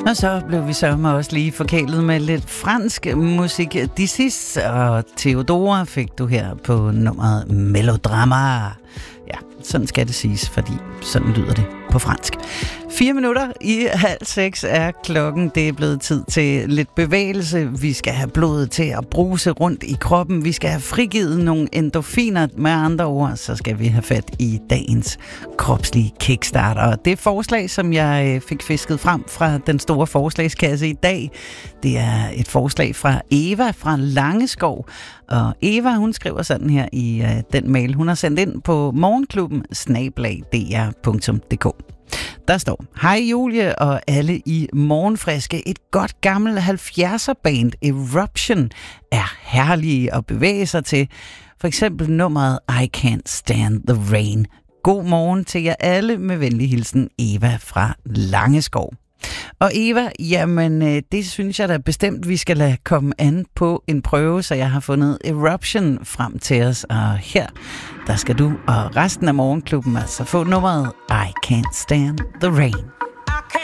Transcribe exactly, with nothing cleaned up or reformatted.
Og så blev vi sørme også lige forkælet med lidt fransk musik. Dissis og Theodora fik du her på nummeret Melodrama. Ja, sådan skal det siges, fordi sådan lyder det på fransk. Fire minutter i halv seks er klokken. Det er blevet tid til lidt bevægelse. Vi skal have blodet til at bruse rundt i kroppen. Vi skal have frigivet nogle endorfiner. Med andre ord, så skal vi have fat i dagens kropslige kickstarter. Og det forslag, som jeg fik fisket frem fra den store forslagskasse i dag, det er et forslag fra Eva fra Langeskov. Og Eva, hun skriver sådan her i uh, den mail, hun har sendt ind på morgenklubben snabel-a d r punktum d k. Der står: Hej Julie og alle i Morgenfriske. Et godt gammelt halvfjerdser band Eruption er herlige at bevæge sig til. For eksempel nummeret I Can't Stand the Rain. God morgen til jer alle, med venlig hilsen Eva fra Langeskov. Og Eva, jamen det synes jeg da bestemt, vi skal lade komme an på en prøve, så jeg har fundet Eruption frem til os. Og her, der skal du og resten af Morgenklubben altså få nummeret I Can't Stand the Rain.